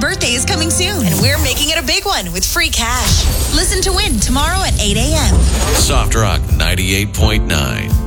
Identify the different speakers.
Speaker 1: birthday is coming soon, and we're making it a big one with free cash. Listen to Win tomorrow at 8 a.m.
Speaker 2: Soft Rock 98.9.